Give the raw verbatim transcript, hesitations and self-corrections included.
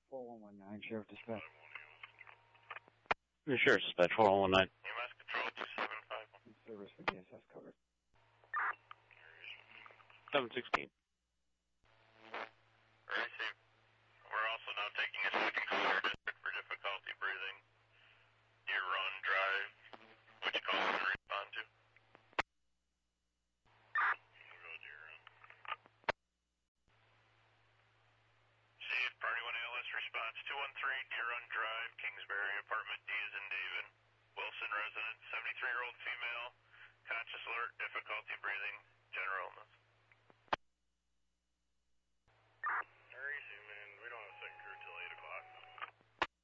four one one nine, Sheriff Dispatch. Sheriff Dispatch, four one one nine. E M S Control two seven five one. Service for D S S covered. seven sixteen. Receive. We're also now taking a second caller district for difficulty breathing. Deer Run Drive. Which call can respond to? We'll go Deer Run. Chief, Party one A L S response two one three, Deer Run Drive, Kingsbury, apartment D is in David. Wilson resident, seventy-three-year-old female, conscious alert, difficulty breathing.